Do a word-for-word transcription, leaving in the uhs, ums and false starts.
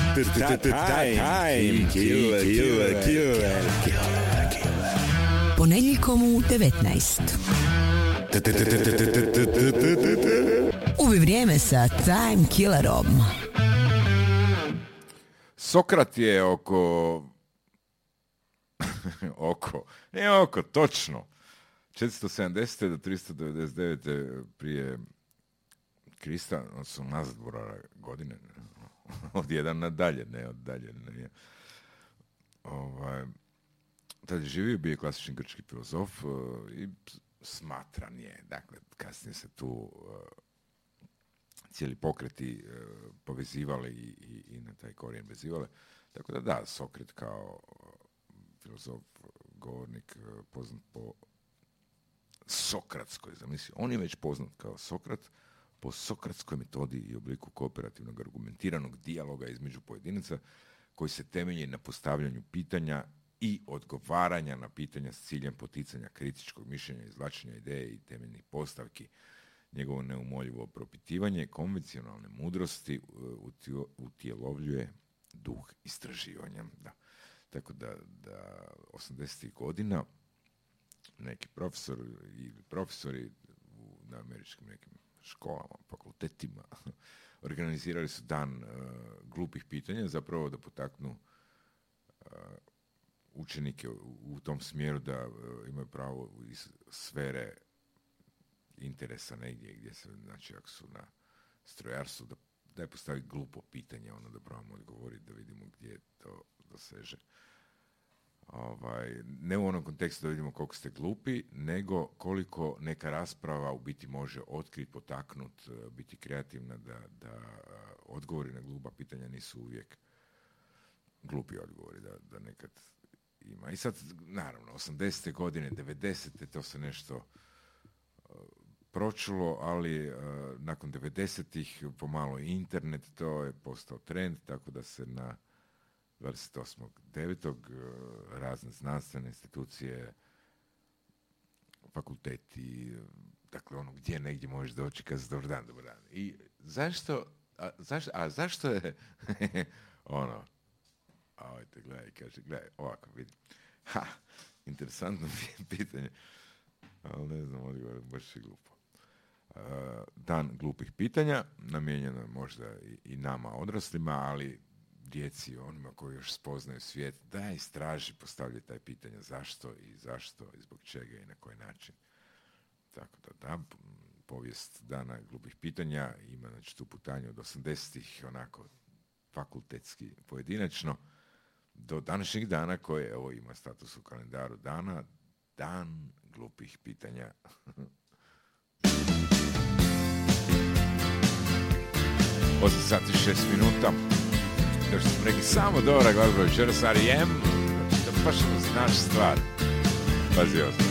Time killer, killer, killer. Ponedjeljkom u devetnaest. Ubi vrijeme sa Time Killerom. Sokrat je oko... oko... Ne oko, točno. četiristo sedamdeset do tristo devedeset devet prije Krista, on su nazad godine, od jedan nadalje, ne od dalje. Ne. Ovaj, tad je živio, bio je klasični grčki filozof uh, i smatran je, dakle, kasnije se tu uh, cijeli pokreti uh, povezivali i, i, i na taj korijen vezivali. Tako da da, Sokrat kao uh, filozof, govornik, uh, poznat po sokratskoj zamisli. On je već poznat kao Sokrat po sokratskoj metodi i obliku kooperativnog argumentiranog dijaloga između pojedinaca koji se temelji na postavljanju pitanja i odgovaranja na pitanja s ciljem poticanja kritičkog mišljenja, izvlačenja ideje i temeljnih postavki. Njegovo neumoljivo propitivanje konvencionalne mudrosti utjelovljuje duh istraživanja. Da. Tako da, da osamdesetih godina neki profesor ili profesori u, na američkim nekim školama, fakultetima, organizirali su dan uh, glupih pitanja, zapravo da potaknu uh, učenike u, u tom smjeru da uh, imaju pravo iz sfere interesa negdje gdje se, znači ako su na strojarstvu, da, da je postaviti glupo pitanje, ono da probamo odgovoriti, da vidimo gdje to doseže. Ovaj, ne u onom kontekstu da vidimo koliko ste glupi, nego koliko neka rasprava u biti može otkriti, potaknuti, biti kreativna, da, da odgovori na glupa pitanja nisu uvijek glupi odgovori, da, da nekad ima. I sad, naravno, osamdesete godine, devedesete to se nešto uh, pročulo, ali uh, nakon devedesetih pomalo internet, to je postao trend, tako da se na dvadeset osmog devetog razne znanstvene institucije, fakulteti, dakle ono gdje negdje možeš doći kad se dobar dan, dobar dan. I zašto, a zašto, a zašto je ono, a ojte, gledaj, kaže, gledaj, ovako, vidi. Ha, interesantno pitanje, ali ne znam, odgovor, baš je glupo. Uh, dan glupih pitanja, namijenjeno možda i, i nama odraslima, ali djeci, onima koji još spoznaju svijet, da istraži, postavlja taj pitanja zašto i zašto i zbog čega i na koji način. Tako da, da, povijest dana glupih pitanja ima, znači, tu putanju od osamdesetih, onako, fakultetski, pojedinačno, do današnjeg dana koje, evo, ima status u kalendaru dana, dan glupih pitanja. osam sati šest minuta. Još sam rekli, samo dobra glazba večeras, R E M, znači da baš znaš stvar. Pazi, osam.